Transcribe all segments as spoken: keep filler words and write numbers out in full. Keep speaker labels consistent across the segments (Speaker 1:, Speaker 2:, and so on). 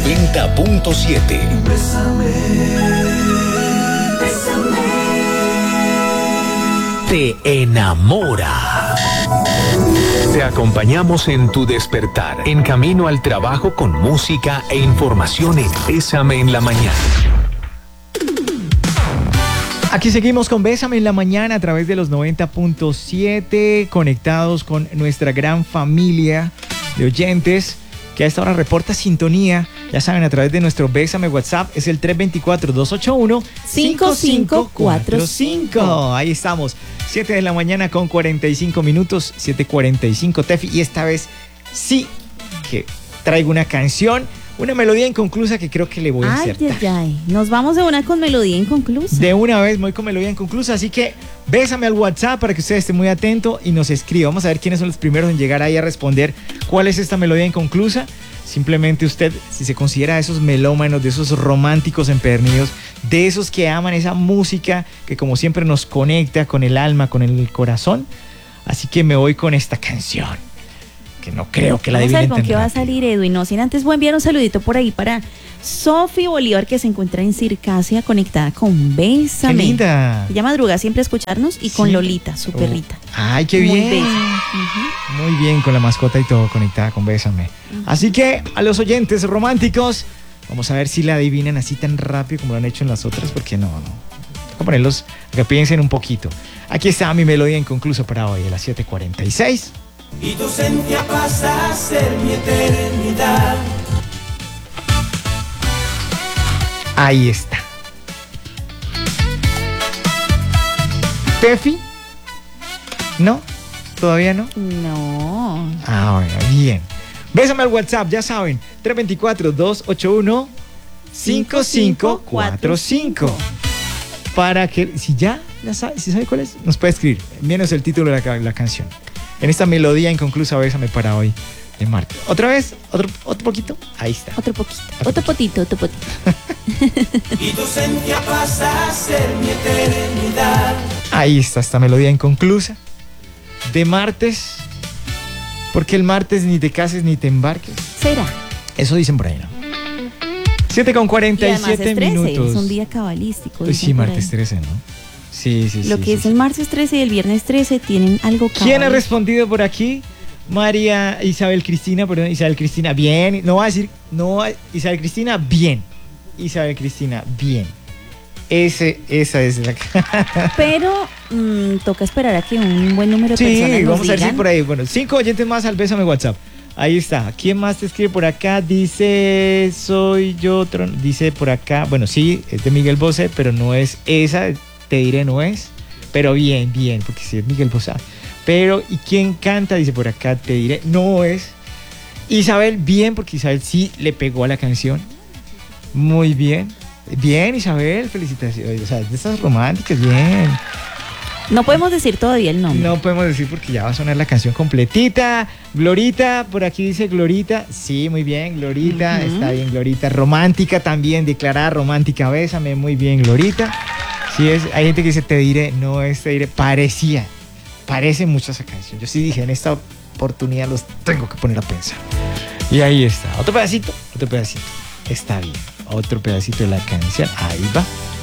Speaker 1: noventa punto siete.
Speaker 2: Bésame, bésame.
Speaker 1: Te enamora. Te acompañamos en tu despertar, en camino al trabajo con música e información en Bésame en la Mañana.
Speaker 3: Aquí seguimos con Bésame en la Mañana a través de los noventa punto siete, conectados con nuestra gran familia de oyentes que a esta hora reporta sintonía. Ya saben, a través de nuestro Bésame WhatsApp es el tres dos cuatro, dos ocho uno, cinco cinco cuatro cinco. Ahí estamos, siete de la mañana con cuarenta y cinco minutos, siete cuarenta y cinco, Tefi. Y esta vez sí que traigo una canción, una melodía inconclusa que creo que le voy a
Speaker 4: ay,
Speaker 3: insertar.
Speaker 4: Ay, ay, nos vamos de una con melodía inconclusa.
Speaker 3: De una vez voy con melodía inconclusa, así que bésame al WhatsApp para que usted esté muy atento y nos escriba. Vamos a ver quiénes son los primeros en llegar ahí a responder cuál es esta melodía inconclusa. Simplemente usted, si se considera de esos melómanos, de esos románticos empedernidos, de esos que aman esa música que como siempre nos conecta con el alma, con el corazón. Así que me voy con esta canción, que no creo que la
Speaker 4: Vamos a ver
Speaker 3: adivinen
Speaker 4: con
Speaker 3: tan
Speaker 4: qué va a
Speaker 3: rápido.
Speaker 4: salir, Edwin. No, sin antes voy a enviar un saludito por ahí para Sofi Bolívar, que se encuentra en Circasia, conectada con Bésame.
Speaker 3: ¡Qué linda!
Speaker 4: Ella madruga siempre a escucharnos y con
Speaker 3: Sí.
Speaker 4: Lolita, su
Speaker 3: Oh.
Speaker 4: perrita.
Speaker 3: ¡Ay, qué
Speaker 4: Muy
Speaker 3: bien!
Speaker 4: bella. Ujú.
Speaker 3: Muy bien, con la mascota y todo conectada con Bésame. Así que a los oyentes románticos, vamos a ver si la adivinan así tan rápido como lo han hecho en las otras, porque no, no. Voy a ponerlos a que piensen un poquito. Aquí está mi melodía inconclusa para hoy, a las siete cuarenta y seis.
Speaker 2: Y tu ausencia pasa a ser mi eternidad.
Speaker 3: Ahí está. ¿Tefi? ¿No? ¿Todavía no?
Speaker 4: No.
Speaker 3: Ah, bueno, bien. Bésame al WhatsApp, ya saben, tres dos cuatro, dos ocho uno, cinco cinco cuatro cinco. Para que, si ya, ya sabe, si sabe cuál es, nos puede escribir. Envíenos el título de la, la canción. En esta melodía inconclusa, Bésame para hoy, de martes. ¿Otra vez? ¿Otro, otro poquito? Ahí está.
Speaker 4: Otro poquito. Otro potito, otro potito.
Speaker 2: Y tu ausencia pasa a ser mi eternidad.
Speaker 3: Ahí está esta melodía inconclusa de martes. Porque el martes ni te cases ni te embarques.
Speaker 4: Será.
Speaker 3: Eso dicen por ahí, ¿no? siete con
Speaker 4: Y
Speaker 3: cuarenta y
Speaker 4: además
Speaker 3: siete
Speaker 4: es trece,
Speaker 3: minutos.
Speaker 4: es un día cabalístico.
Speaker 3: Pues sí,
Speaker 4: dicen por
Speaker 3: martes
Speaker 4: ahí.
Speaker 3: trece, ¿no? Sí, sí, sí.
Speaker 4: Lo que
Speaker 3: sí,
Speaker 4: es
Speaker 3: sí.
Speaker 4: el martes trece y el viernes trece tienen algo cabalístico.
Speaker 3: ¿Quién ha respondido por aquí? María Isabel Cristina, perdón, Isabel Cristina, bien. No va a decir, no, va- Isabel Cristina, bien. Isabel Cristina, bien. Ese, esa es la.
Speaker 4: Pero mm, toca esperar a que un buen número de
Speaker 3: Sí,
Speaker 4: personas nos
Speaker 3: vamos a ver si
Speaker 4: digan.
Speaker 3: por ahí. Bueno, cinco oyentes más al Bésame WhatsApp. Ahí está. ¿Quién más te escribe por acá? Dice, soy yo otro. Dice por acá, bueno, sí, es de Miguel Bosé, pero no es esa. Te diré, no es. Pero bien, bien, porque sí es Miguel Bosé. Pero, ¿y quién canta? Dice por acá, te diré, no es. Isabel, bien, porque Isabel sí le pegó a la canción. Muy bien. Bien, Isabel, felicitaciones. O sea, de estas románticas, bien.
Speaker 4: No podemos decir todavía el nombre.
Speaker 3: No podemos decir porque ya va a sonar la canción completita. Glorita, por aquí dice Glorita. Sí, muy bien, Glorita.
Speaker 4: Ujú.
Speaker 3: Está bien, Glorita. Romántica también, declarada romántica. Bésame, muy bien, Glorita. Sí, es, hay gente que dice te diré, no es te diré. Parecía, parece mucho esa canción. Yo sí dije, en esta oportunidad los tengo que poner a pensar. Y ahí está. Otro pedacito, otro pedacito. Está bien. Otro pedacito de la canción. Ahí va.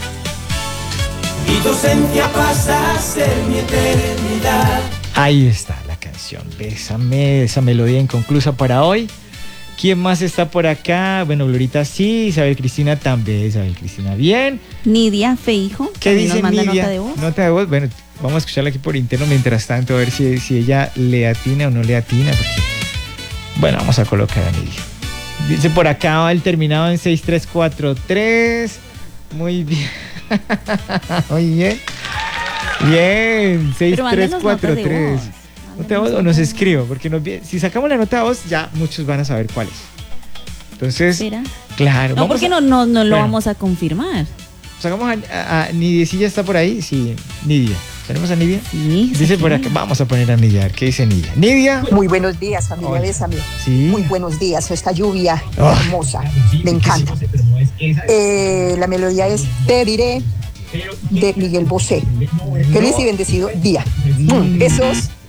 Speaker 2: Y tu ausencia pasa a ser mi eternidad.
Speaker 3: Ahí está la canción. Bésame, esa melodía inconclusa para hoy. ¿Quién más está por acá? Bueno, Glorita sí, Isabel Cristina también. Isabel Cristina, bien.
Speaker 4: Nidia Feijo.
Speaker 3: ¿Qué
Speaker 4: también
Speaker 3: dice
Speaker 4: nos manda
Speaker 3: Nidia?
Speaker 4: nota de voz.
Speaker 3: Nota de voz. Bueno, vamos a escucharla aquí por interno mientras tanto, a ver si, si ella le atina o no le atina. Porque... Bueno, vamos a colocar a Nidia. Dice por acá va el terminado en seis tres cuatro tres. Muy bien. Muy bien. Bien. seis
Speaker 4: Pero
Speaker 3: tres
Speaker 4: mándanos
Speaker 3: cuatro
Speaker 4: notas de
Speaker 3: tres.
Speaker 4: voz.
Speaker 3: Nota de voz o nos escribo, porque nos, vi- si sacamos la nota de voz, ya muchos van a saber cuál es. Entonces,
Speaker 4: ¿Será?
Speaker 3: claro.
Speaker 4: No,
Speaker 3: vamos
Speaker 4: porque
Speaker 3: a-
Speaker 4: no, no, no lo
Speaker 3: Bueno.
Speaker 4: vamos a confirmar.
Speaker 3: Sacamos a, a, a Nidia, ¿sí ya está por ahí? Sí, Nidia. ¿Tenemos a Nidia?
Speaker 4: Sí,
Speaker 3: Dice
Speaker 4: sí.
Speaker 3: por acá, vamos a poner a Nidia, a ver qué dice Nidia. Nidia.
Speaker 5: Muy buenos días, familia
Speaker 3: Hola.
Speaker 5: Bésame.
Speaker 3: Sí.
Speaker 5: Muy buenos días, esta lluvia
Speaker 3: Oh.
Speaker 5: hermosa, me encanta. Eh, la melodía es Te diré, de Miguel Bosé. Feliz y bendecido día. Mm, Besos.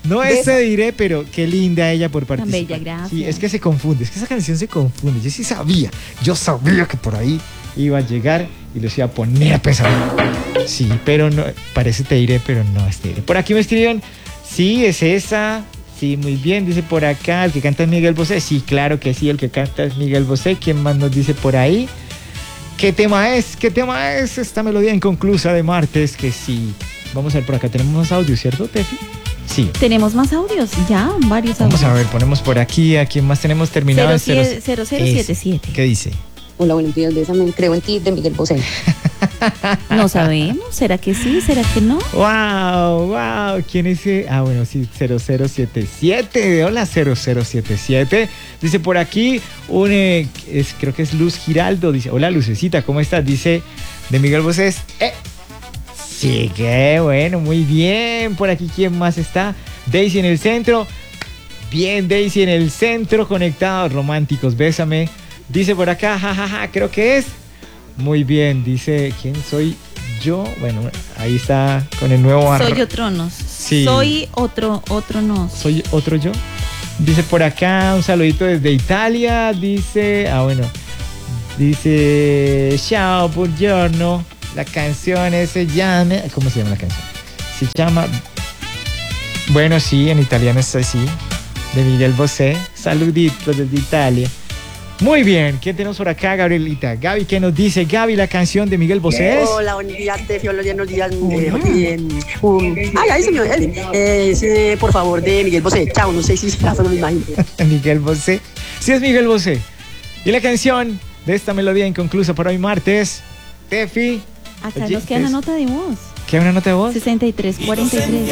Speaker 3: No es Te diré, pero qué linda ella por participar.
Speaker 4: Tan bella, gracias.
Speaker 3: Sí, es que se confunde, es que esa canción se confunde. Yo sí sabía, yo sabía que por ahí iba a llegar y los iba a poner a pesar. Sí, pero no, parece Te diré, pero no es Te diré. Por aquí me escriben, sí, es esa. Sí, muy bien, dice por acá, el que canta es Miguel Bosé. Sí, claro que sí, el que canta es Miguel Bosé. ¿Quién más nos dice por ahí? ¿Qué tema es? ¿Qué tema es esta melodía inconclusa de martes? Que sí. Vamos a ver por acá, tenemos más audio, ¿cierto, Tefi? Sí.
Speaker 4: Tenemos más audios, ya, varios audios.
Speaker 3: Vamos a ver, ponemos por aquí, ¿a quién más tenemos terminado en
Speaker 4: cero cero siete siete?
Speaker 3: ¿Qué dice?
Speaker 5: Hola, buenos días, Bésame, creo en ti, de Miguel Bosé.
Speaker 4: No sabemos, ¿será que sí? ¿Será que no?
Speaker 3: Wow, wow, ¿quién es ese? Ah, bueno, sí, cero cero siete siete. Hola, cero cero siete siete. Dice por aquí, un, eh, es, creo que es Luz Giraldo. Dice, hola, Lucecita, ¿cómo estás? Dice, de Miguel Bosé. Eh, sí, qué bueno, muy bien. Por aquí, ¿quién más está? Daisy en el centro. Bien, Daisy en el centro, conectados, románticos, bésame. Dice por acá, jajaja, ja, ja, creo que es. Muy bien, dice, ¿quién soy yo? Bueno, ahí está con el nuevo arro.
Speaker 4: Soy otro nos.
Speaker 3: Sí.
Speaker 4: Soy otro, otro nos.
Speaker 3: ¿Soy otro yo? Dice por acá, un saludito desde Italia. Dice, ah, bueno. Dice, ciao, buongiorno. La canción se llama, ¿cómo se llama la canción? Se llama, bueno, sí, en italiano es así. De Miguel Bosé. Saluditos desde Italia. Muy bien, ¿quién tenemos por acá, Gabrielita? Gaby, ¿qué nos dice? Gaby, la canción de Miguel Bosé es...
Speaker 6: Hola, buenos días, Tefi, hola, buenos días. Eh, um, ay, ay, señor, eh, eh, por favor, de Miguel Bosé. Chao, no sé si será, solo me imagino.
Speaker 3: Miguel Bosé. Sí, es Miguel Bosé. Y la canción de esta melodía inconclusa para hoy martes, Tefi.
Speaker 4: Acá nos queda una nota de voz.
Speaker 3: ¿Queda una nota de voz?
Speaker 4: sesenta y tres cuarenta y tres.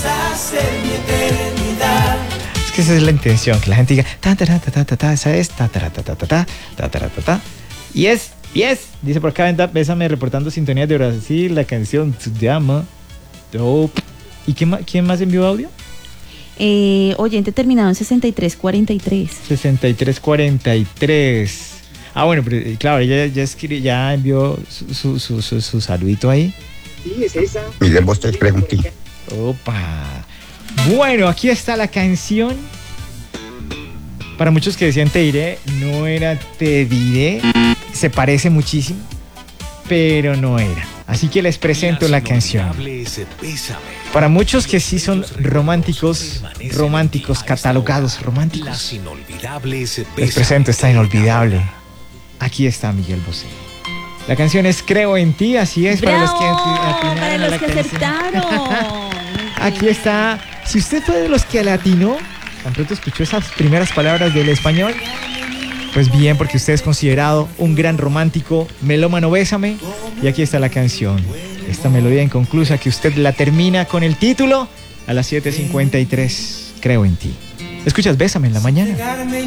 Speaker 3: Es que esa es la intención, que la gente diga ta ta ta ta ta ta, esa es ta ta ta ta ta ta ta ta ta ta. Y es, y es, dice por acá, bésame reportando sintonías de Brasil, la canción se llama Dope. ¿Y quién más, quién más envió audio?
Speaker 4: Eh, oyente terminado en sesenta y tres cuarenta y tres.
Speaker 3: sesenta y tres cuarenta y tres. Ah, bueno, pero claro, ella ya, escribió, ya envió su, su, su, su, su saludito ahí.
Speaker 6: Sí, es esa.
Speaker 7: Miguel Bosé, pregunté.
Speaker 3: Opa. Bueno, aquí está la canción. Para muchos que decían Te diré, no era Te diré. Se parece muchísimo, pero no era. Así que les presento la canción. Para muchos que sí son románticos, románticos, catalogados románticos, les presento esta inolvidable. Aquí está Miguel Bosé. La canción es Creo en ti, así es.
Speaker 4: ¡Bravo!
Speaker 3: Para los que,
Speaker 4: para los que acertaron.
Speaker 3: Aquí está. Si usted fue de los que latinó, tan pronto escuchó esas primeras palabras del español, pues bien, porque usted es considerado un gran romántico, melómano, bésame. Y aquí está la canción, esta melodía inconclusa que usted la termina con el título a las siete cincuenta y tres. Creo en ti. ¿Escuchas Bésame en la mañana?